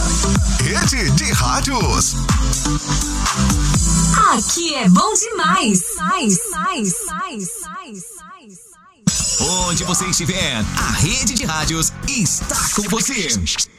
Rede de Rádios. Aqui é bom demais. Onde você estiver, a Rede de Rádios está com você.